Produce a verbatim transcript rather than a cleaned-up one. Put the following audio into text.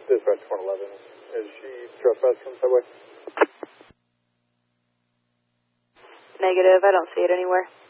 Dispatch one eleven, is she trespassed from subway? Negative, I don't see it anywhere.